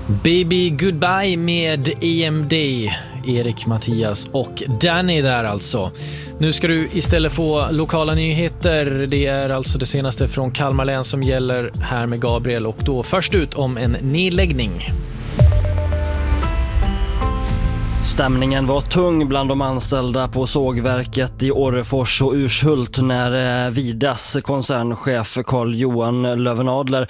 Baby Goodbye med EMD, Erik, Mattias och Danny där alltså. Nu ska du istället få lokala nyheter. Det är alltså det senaste från Kalmar län som gäller här med Gabriel, och då först ut om en nedläggning. Stämningen var tung bland de anställda på sågverket i Orrefors och Urshult när Vidas koncernchef Carl-Johan Lövenadler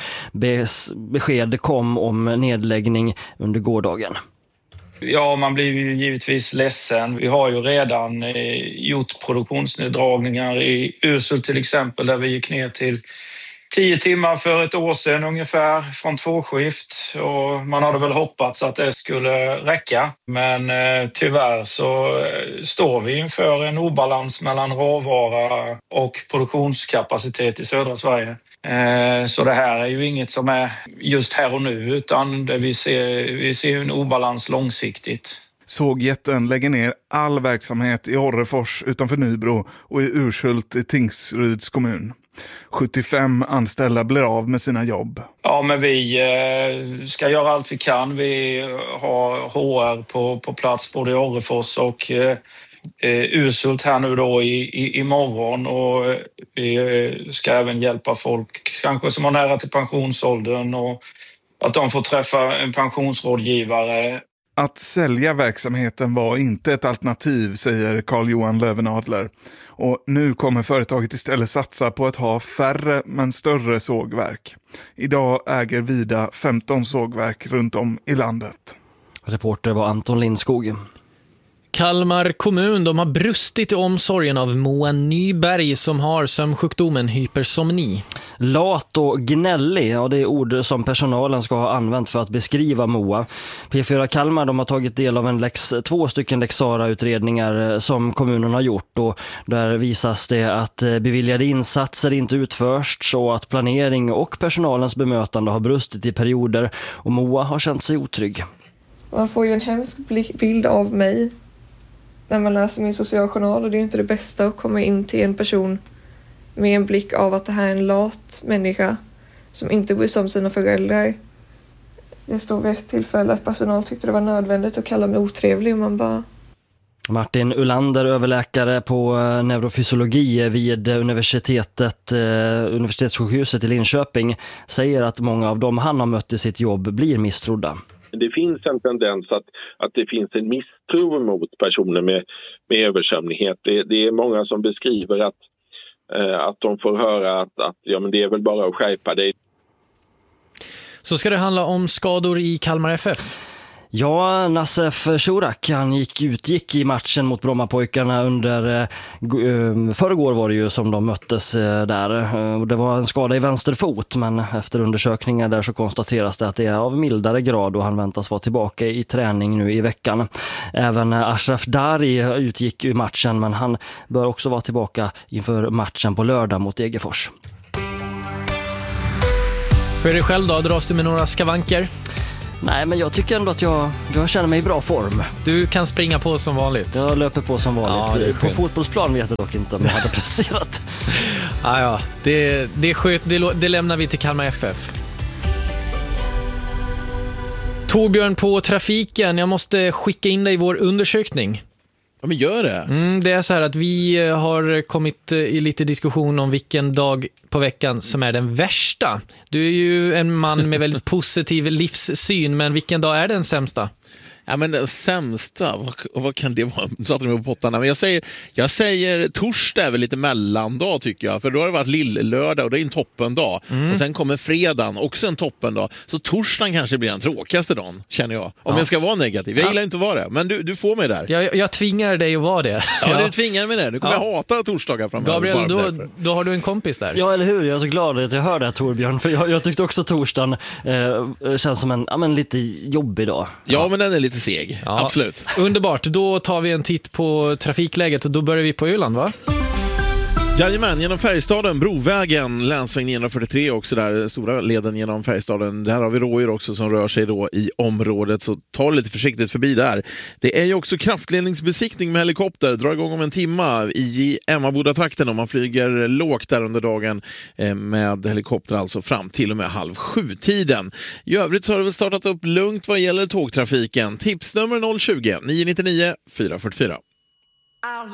besked kom om nedläggning under gårdagen. Ja, man blir ju givetvis ledsen. Vi har ju redan gjort produktionsneddragningar i Urshult till exempel, där vi gick ner till 10 timmar för ett år sedan ungefär från 2-skift, och man hade väl hoppats att det skulle räcka. Men tyvärr så står vi inför en obalans mellan råvara och produktionskapacitet i södra Sverige. Så det här är ju inget som är just här och nu, utan det vi ser en obalans långsiktigt. Sågjätten lägger ner all verksamhet i Orrefors utanför Nybro och i Urshult i Tingsryds kommun. 75 anställda blir av med sina jobb. Ja, men vi ska göra allt vi kan. Vi har HR på plats både i Orrefors och Urshult här nu då i morgon, och vi ska även hjälpa folk kanske som har nära till pensionsåldern, och att de får träffa en pensionsrådgivare. Att sälja verksamheten var inte ett alternativ, säger Carl-Johan Lövenadler. Och nu kommer företaget istället satsa på att ha färre men större sågverk. Idag äger Vida 15 sågverk runt om i landet. Reporter var Anton Lindskog. Kalmar kommun, de har brustit i omsorgen av Moa Nyberg som har sömnsjukdomen hypersomni. Lat och gnällig, ja, det är ord som personalen ska ha använt för att beskriva Moa. P4 Kalmar, de har tagit del av 2 stycken Lex Sarah-utredningar som kommunen har gjort, och där visas det att beviljade insatser inte utförts och att planering och personalens bemötande har brustit i perioder, och Moa har känt sig otrygg. Man får ju en hemsk bild av mig när man läser min socialjournal, och det är inte det bästa att komma in till en person med en blick av att det här är en lat människa som inte bryr sig om sina föräldrar. Jag stod vid ett tillfälle att personal tyckte det var nödvändigt att kalla mig otrevlig, och man bara... Martin Ulander, överläkare på neurofysiologi vid universitetssjukhuset i Linköping, säger att många av dem han har mött i sitt jobb blir misstrodda. Det finns en tendens att det finns en misstro mot personer med översömnighet. Det är många som beskriver att de får höra att ja, men det är väl bara att skärpa dig. Så ska det handla om skador i Kalmar FF. Ja, Nassef Shurak, han utgick i matchen mot Brommapojkarna under förrgår var det ju som de möttes där. Det var en skada i vänster fot, men efter undersökningar där så konstateras det att det är av mildare grad, och han väntas vara tillbaka i träning nu i veckan. Även Ashraf Dari utgick i matchen, men han bör också vara tillbaka inför matchen på lördag mot Egefors. Hur är det själv då? Dras du med några skavanker? Nej, men jag tycker ändå att jag känner mig i bra form. Du kan springa på som vanligt. Jag löper på som vanligt. Ja, på fotbollsplan vet jag dock inte om jag hade presterat. Ja, det är skönt. Det lämnar vi till Kalmar FF. Torbjörn på trafiken, jag måste skicka in dig i vår undersökning. Ja, men gör det. Det är så här att vi har kommit i lite diskussion om vilken dag på veckan som är den värsta. Du är ju en man med väldigt positiv livssyn, men vilken dag är den sämsta? Ja, men den sämsta, vad kan det vara? Nu satte de på pottarna. Men jag säger torsdag är väl lite mellandag tycker jag. För då har det varit lillördag och det är en toppendag. Och sen kommer fredagen, också en toppendag. Så torsdagen kanske blir den tråkigaste dagen, känner jag. Om jag ska vara negativ. Jag gillar inte att vara det, men du får mig där. Jag tvingar dig att vara det. Ja, du tvingar mig det. Nu kommer jag hata torsdagar framöver. Gabriel, då har du en kompis där. Ja, eller hur? Jag är så glad att jag hör det här, Torbjörn. För jag tyckte också torsdagen känns som en lite jobbig dag. Ja, men den är lite seg. Ja. Absolut. Underbart. Då tar vi en titt på trafikläget och då börjar vi på Öland, va? Jajamän, genom Färjestaden, Brovägen, länsväg 943 också där, stora leden genom Färjestaden. Där har vi rådjur också som rör sig då i området, så ta lite försiktigt förbi där. Det är ju också kraftledningsbesiktning med helikopter, drar igång om en timma i Emmaboda-trakten och man flyger lågt där under dagen med helikopter alltså fram till och med 6:30-tiden. I övrigt så har det väl startat upp lugnt vad gäller tågtrafiken. Tipsnummer 020 999 444.